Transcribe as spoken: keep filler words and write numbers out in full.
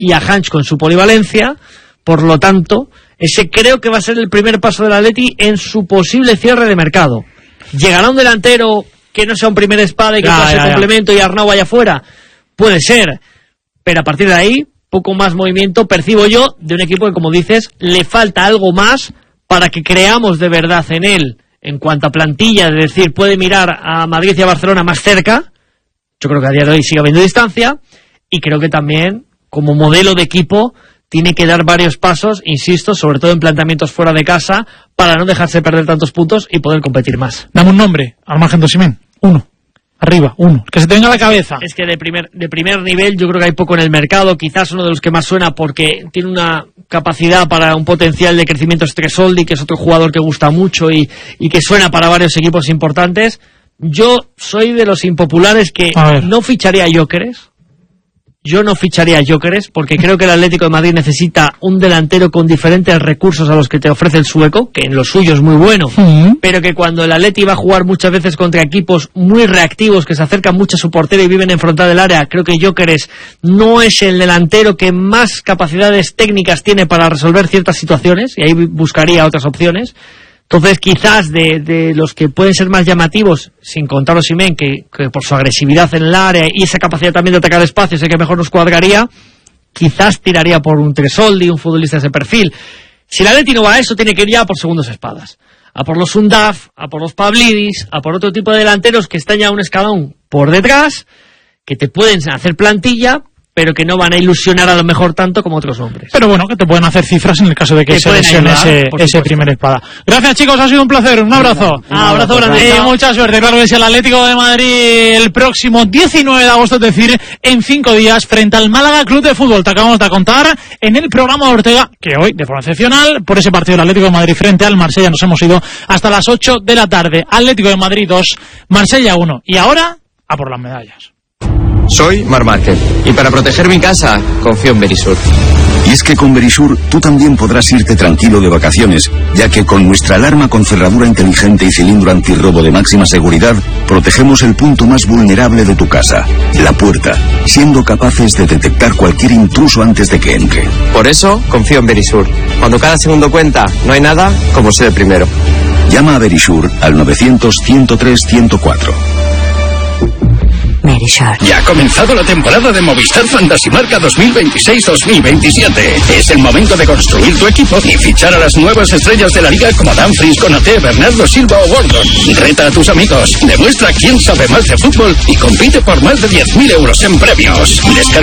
y a Hanch con su polivalencia. Por lo tanto, ese creo que va a ser el primer paso del Atleti en su posible cierre de mercado. ¿Llegará un delantero que no sea un primer espada y que pase complemento y Arnau vaya fuera? Puede ser, pero a partir de ahí, poco más movimiento percibo yo de un equipo que, como dices, le falta algo más para que creamos de verdad en él, en cuanto a plantilla, es decir, puede mirar a Madrid y a Barcelona más cerca. Yo creo que a día de hoy sigue habiendo distancia, y creo que también, como modelo de equipo, tiene que dar varios pasos, insisto, sobre todo en planteamientos fuera de casa, para no dejarse perder tantos puntos y poder competir más. Dame un nombre, al margen de Osimhen. Uno. Arriba, uno. Que se te venga a la cabeza. Es que de primer, de primer nivel yo creo que hay poco en el mercado. Quizás uno de los que más suena porque tiene una capacidad para un potencial de crecimiento es Tresoldi, que es otro jugador que gusta mucho y, y que suena para varios equipos importantes. Yo soy de los impopulares que no ficharía a Gyökeres. Yo no ficharía a Gyökeres porque creo que el Atlético de Madrid necesita un delantero con diferentes recursos a los que te ofrece el sueco, que en lo suyo es muy bueno, uh-huh. pero que cuando el Atleti va a jugar muchas veces contra equipos muy reactivos que se acercan mucho a su portero y viven en frontal del área, creo que Gyökeres no es el delantero que más capacidades técnicas tiene para resolver ciertas situaciones, y ahí buscaría otras opciones. Entonces, quizás de, de los que pueden ser más llamativos, sin contar a Osimhen, que, que por su agresividad en el área y esa capacidad también de atacar espacios, sé que mejor nos cuadraría, quizás tiraría por un Tresoldi, un futbolista de ese perfil. Si el Atleti no va a eso, tiene que ir ya por segundas espadas. A por los Undaf, a por los Pavlidis, a por otro tipo de delanteros que están ya un escalón por detrás, que te pueden hacer plantilla, pero que no van a ilusionar a lo mejor tanto como otros nombres. Pero bueno, que te pueden hacer cifras en el caso de que se lesione ese, ese primer espada. Gracias, chicos, ha sido un placer, un abrazo. Un abrazo grande. Eh, mucha suerte, claro que sí, el Atlético de Madrid el próximo diecinueve de agosto, es decir, en cinco días, frente al Málaga Club de Fútbol. Te acabamos de contar en el programa de Ortega, que hoy, de forma excepcional, por ese partido del Atlético de Madrid frente al Marsella, nos hemos ido hasta las ocho de la tarde. Atlético de Madrid dos, Marsella uno. Y ahora, a por las medallas. Soy Marc Márquez y para proteger mi casa confío en Verisur. Y es que con Verisur tú también podrás irte tranquilo de vacaciones, ya que con nuestra alarma con cerradura inteligente y cilindro antirrobo de máxima seguridad, protegemos el punto más vulnerable de tu casa, la puerta, siendo capaces de detectar cualquier intruso antes de que entre. Por eso confío en Verisur. Cuando cada segundo cuenta, no hay nada como ser el primero. Llama a Verisur al novecientos, ciento tres, ciento cuatro. Verisur. Ya ha comenzado la temporada de Movistar Fantasy Marca dos mil veintiséis dos mil veintisiete. Es el momento de construir tu equipo y fichar a las nuevas estrellas de la liga como Dumfries, Konaté, Bernardo Silva o Gordon. Reta a tus amigos, demuestra quién sabe más de fútbol y compite por más de diez mil euros en premios. Descarga